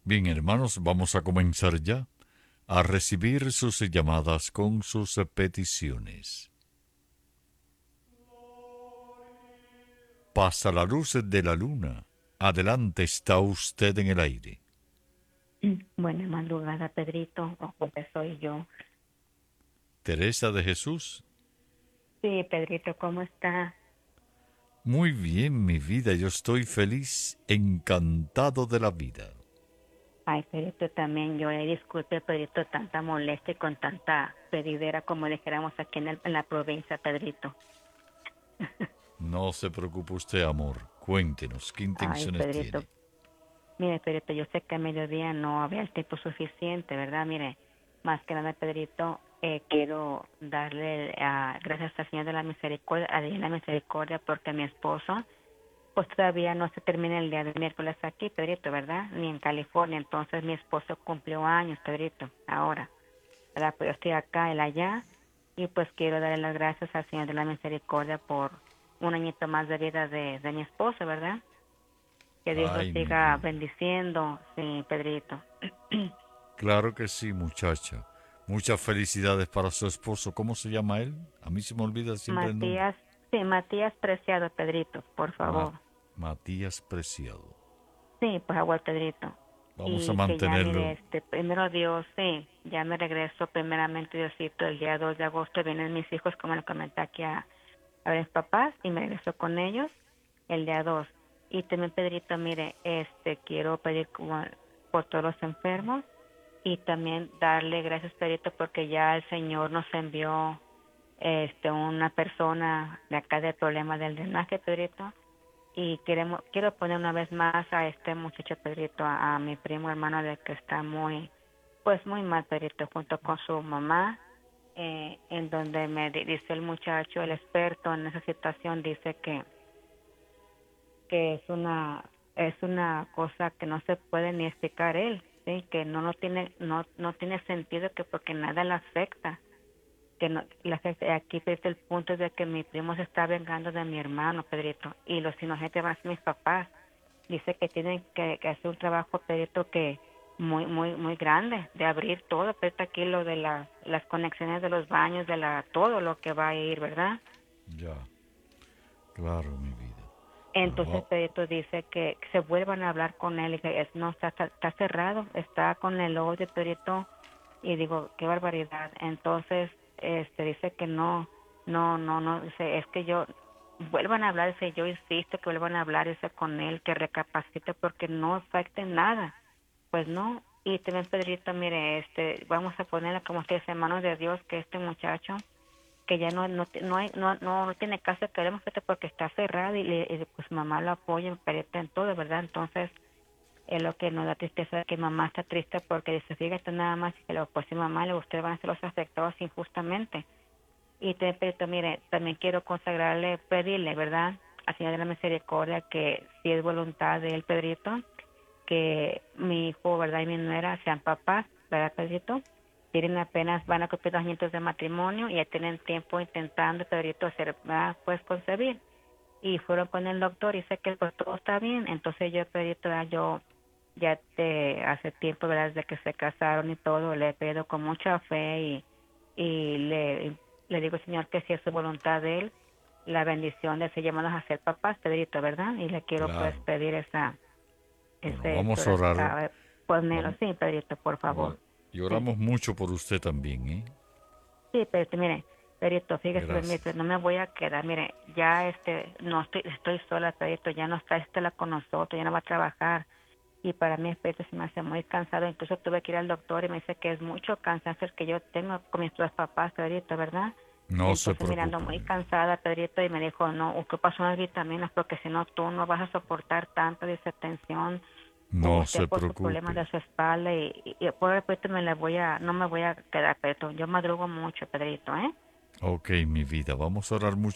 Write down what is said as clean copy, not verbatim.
Bien, hermanos, vamos a comenzar ya a recibir sus llamadas con sus peticiones. Pasa la luz de la luna. Adelante, está usted en el aire. Buena madrugada, Pedrito, o pues soy yo. Teresa de Jesús. Sí, Pedrito, ¿cómo está? Muy bien, mi vida, yo estoy feliz, encantado de la vida. Ay, Pedrito, también yo le disculpe, Pedrito, tanta molestia y con tanta pedidera como dijéramos aquí en la provincia, Pedrito. No se preocupe usted, amor. Cuéntenos, ¿qué Ay, intenciones Pedrito, tiene? mire, Pedrito, yo sé que a mediodía no había el tiempo suficiente, ¿verdad? Mire, más que nada, Pedrito, quiero darle gracias al Señor de la Misericordia, a Dios de la Misericordia, porque mi esposo pues todavía no se termina el día de miércoles aquí, Pedrito, ¿verdad? Ni en California. Entonces mi esposo cumplió años, Pedrito, ahora, ¿verdad? Pues yo estoy acá, él allá, y pues quiero darle las gracias al Señor de la Misericordia por un añito más de vida de mi esposo, ¿verdad? Que Dios lo Ay, mi siga vida. bendiciendo, sí, Pedrito. Claro que sí, muchacha. Muchas felicidades para su esposo. ¿Cómo se llama él? A mí se me olvida siempre el nombre. Matías, sí, Matías Preciado, Pedrito, por Ma- favor. Matías Preciado. Sí, por favor, Pedrito. Vamos a Y que ya mire, mantenerlo. primero Dios, sí, ya me regreso, primeramente Diosito, el día 2 de agosto vienen mis hijos, como les comenté aquí a ver mis papás, y me regreso con ellos el día 2. Y también, Pedrito, mire, quiero pedir por todos los enfermos y también darle gracias, Pedrito, porque ya el Señor nos envió una persona de acá del problema del drenaje, Pedrito, y quiero poner una vez más a este muchacho Pedrito, a mi primo hermano de que está pues muy mal, Pedrito, junto con su mamá, en donde dice el muchacho, el experto en esa situación, dice que es una cosa que no se puede ni explicar él, sí, que no tiene sentido, que porque nada le afecta, que no, aquí pues, el punto es de que mi primo se está vengando de mi hermano, Pedrito, y los inocentes van a ser mis papás. Dice que tienen que hacer un trabajo, Pedrito, que muy grande, de abrir todo, Pedrito, aquí lo de las conexiones de los baños, todo lo que va a ir, ¿verdad? Ya, claro, mi vida. Bueno, Entonces Pedrito dice que se vuelvan a hablar con él y que no está cerrado, está con el odio, Pedrito, y digo, qué barbaridad. Entonces dice que no, dice, es que yo vuelvan a hablar, dice, yo insisto que vuelvan a hablar, dice, con él, que recapacite porque no afecte nada, pues no. Y también, Pedrito, mire, vamos a ponerle como usted dice, en manos de Dios, que este muchacho que ya no tiene caso que hablemos, porque está cerrado y pues mamá lo apoya en todo, ¿verdad? Entonces es lo que nos da tristeza, que mamá está triste porque dice, fíjate nada más que pues si mamá, ustedes van a ser los afectados injustamente. Y te Pedrito, mire, también quiero consagrarle, pedirle, ¿verdad? Al Señor de la Misericordia, que si es voluntad de él, Pedrito, que mi hijo, ¿verdad? Y mi nuera sean papás, ¿verdad, Pedrito? Tienen apenas, van a cumplir 2 años de matrimonio y ya tienen tiempo intentando, Pedrito, hacer, pues concebir. Y fueron con el doctor y sé que pues todo está bien. Entonces yo, Pedrito, yo ya hace tiempo, ¿verdad? Desde que se casaron y todo, le he pedido con mucha fe y le digo, Señor, que si es su voluntad de él, la bendición de ser llamados a ser papás, Pedrito, ¿verdad? Y le quiero pues claro. pedir Bueno, esa vamos a oración, orar. ponelo, Vamos, sí, Pedrito, por favor. y Sí, oramos mucho por usted también, ¿eh? sí, Pedrito, mire, Pedrito, fíjese, Pedrito, Gracias. no me voy a quedar, mire, ya no estoy sola, Pedrito, ya no está Estela con nosotros, ya no va a trabajar. Y para mí, Pedrito, se me hace muy cansado. Incluso tuve que ir al doctor y me dice que es mucho cansancio el que yo tengo con mis dos papás, Pedrito, ¿verdad? No se Entonces, mirando preocupe, muy mi vida. cansada, Pedrito, y me dijo, no, ocupas unas vitaminas porque si no, tú no vas a soportar tanto, dice, tensión, No usted se por sus problemas preocupe. de su espalda y por Pedrito no me voy a quedar, Pedrito. Yo madrugo mucho, Pedrito, ¿eh? Ok, mi vida, vamos a orar mucho